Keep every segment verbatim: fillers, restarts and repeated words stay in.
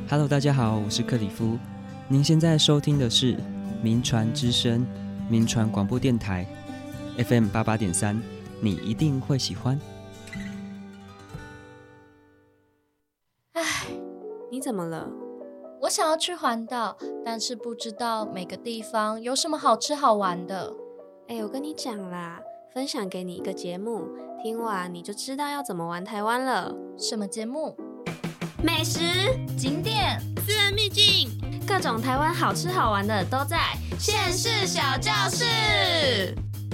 Hello， 大家好，我是克里夫。您现在收听的是民传之声，民传广播电台 F M 八八点三，你一定会喜欢。 唉，你怎么了？ 我想要去环岛，但是不知道每个地方有什么好吃好玩的。 哎，我跟你讲啦，分享给你一个节目，听完你就知道要怎么玩台湾了。 什么节目？ 美食、 景点、 私人秘境， 各种台湾好吃好玩的都在县市小教室。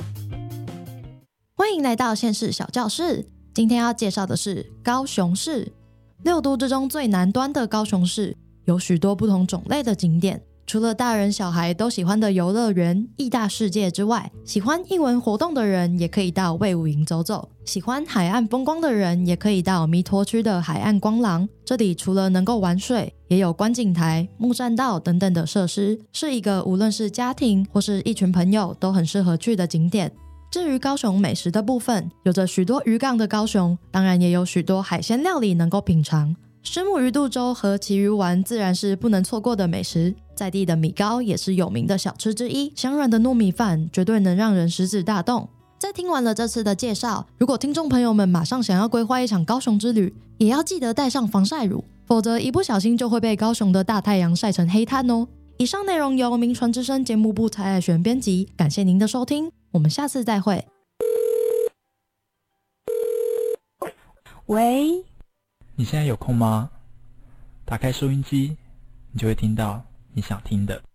欢迎来到县市小教室。今天要介绍的是高雄市。六都之中最南端的高雄市，有许多不同种类的景点。除了大人小孩都喜欢的游乐园、义大世界之外，喜欢艺文活动的人也可以到卫武营走走，喜欢海岸风光的人也可以到弥陀区的海岸光廊。这里除了能够玩水，也有观景台、木栈道等等的设施，是一个无论是家庭或是一群朋友都很适合去的景点。至于高雄美食的部分，有着许多渔港的高雄，当然也有许多海鲜料理能够品尝。虱目鱼肚粥和旗鱼丸自然是不能错过的美食，在地的米糕也是有名的小吃之一，香软的糯米饭绝对能让人食指大动。在听完了这次的介绍，如果听众朋友们马上想要规划一场高雄之旅，也要记得带上防晒乳，否则一不小心就会被高雄的大太阳晒成黑炭哦。以上内容由民传之声节目部蔡爱璇编辑，感谢您的收听，我们下次再会。 喂， 你现在有空吗？打开收音机，你就会听到你想听的。